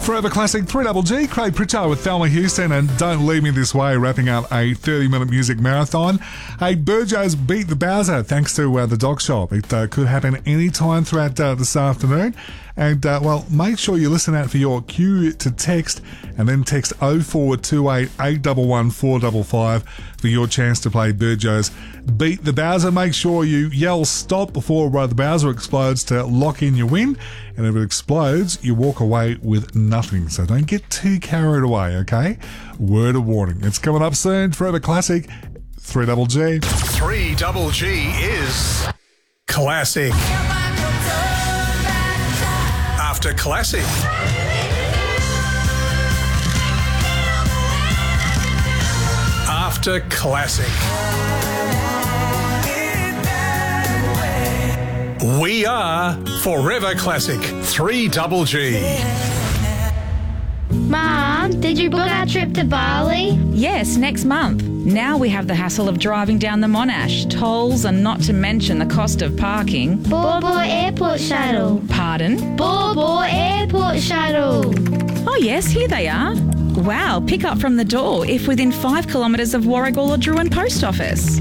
Forever Classic 3GG, Craig Pritchard with Thelma Houston and Don't Leave Me This Way, wrapping up a 30-minute music marathon. Hey, Burjo's Beat the Bowser, thanks to the Dog Shop. It could happen any time throughout this afternoon. And, make sure you listen out for your cue to text and then text 0428 811 455 for your chance to play Burjo's Beat the Bowser. Make sure you yell stop before the Bowser explodes to lock in your win. And if it explodes, you walk away with nothing. So don't get too carried away, okay? Word of warning. It's coming up soon. Forever Classic 3GG. 3GG is Classic. After Classic. After Classic. We are Forever Classic 3GG. Mom, did you book our trip to Bali? Yes, next month. Now we have the hassle of driving down the Monash, tolls, and not to mention the cost of parking. Bor Bor Airport Shuttle. Pardon? Bor Bor Airport Shuttle. Oh yes, here they are. Wow, pick up from the door if within 5 kilometres of Warragul or Druin Post Office.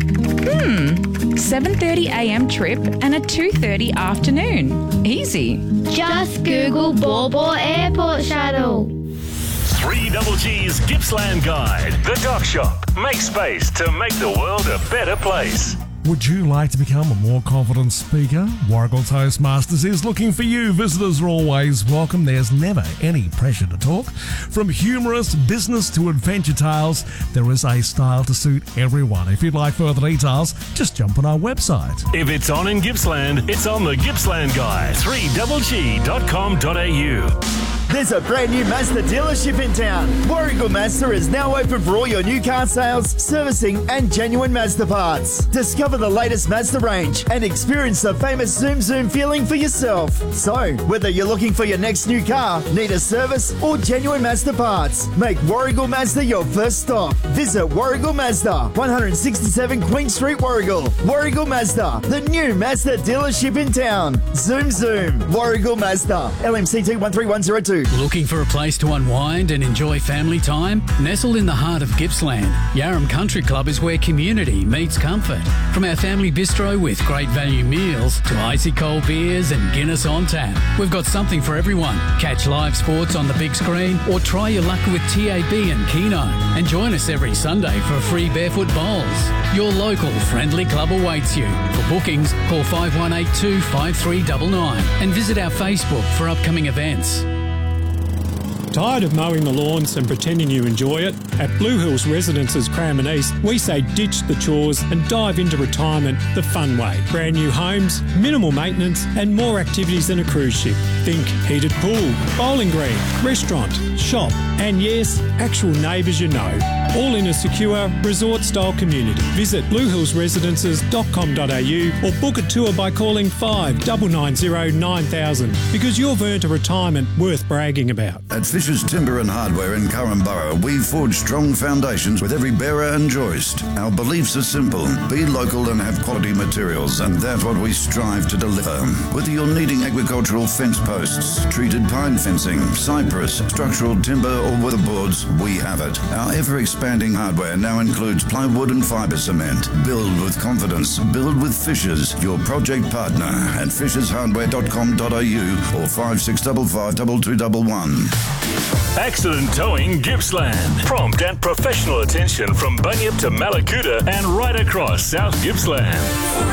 7:30am trip and a 2:30 afternoon. Easy. Just Google Bor Bor Airport Shuttle. 3GG's Gippsland Guide. The Dock Shop. Make space to make the world a better place. Would you like to become a more confident speaker? Warragul Toastmasters is looking for you. Visitors are always welcome. There's never any pressure to talk. From humorous business to adventure tales, there is a style to suit everyone. If you'd like further details, just jump on our website. If it's on in Gippsland, it's on the Gippsland Guide. 3GG.com.au. There's a brand new Mazda dealership in town. Warragul Mazda is now open for all your new car sales, servicing and genuine Mazda parts. Discover the latest Mazda range and experience the famous Zoom Zoom feeling for yourself. So, whether you're looking for your next new car, need a service or genuine Mazda parts, make Warragul Mazda your first stop. Visit Warragul Mazda, 167 Queen Street, Warragul. Warragul Mazda, the new Mazda dealership in town. Zoom Zoom. Warragul Mazda. LMCT 13102. Looking for a place to unwind and enjoy family time? Nestled in the heart of Gippsland, Yarram Country Club is where community meets comfort. From our family bistro with great value meals to icy cold beers and Guinness on tap, we've got something for everyone. Catch live sports on the big screen or try your luck with TAB and Keno. And join us every Sunday for free barefoot bowls. Your local friendly club awaits you. For bookings, call 5182 5399 and visit our Facebook for upcoming events. Tired of mowing the lawns and pretending you enjoy it? At Blue Hills Residences Cranbourne East, we say ditch the chores and dive into retirement the fun way. Brand new homes, minimal maintenance and more activities than a cruise ship. Think heated pool, bowling green, restaurant, shop and yes, actual neighbours you know. All in a secure resort-style community. Visit bluehillsresidences.com.au or book a tour by calling 5990 9000 because you've earned a retirement worth bragging about. At Fisher's Timber and Hardware in Currumborough, we forge strong foundations with every bearer and joist. Our beliefs are simple. Be local and have quality materials, and that's what we strive to deliver. Whether you're needing agricultural fence posts, treated pine fencing, cypress, structural timber or weatherboards, we have it. Our ever-expanding hardware now includes plywood and fibre cement. Build with confidence. Build with Fishers, your project partner at fishershardware.com.au or 5655 2211. Accident Towing Gippsland. Prompt and professional attention from Bunyip to Malakuta and right across South Gippsland.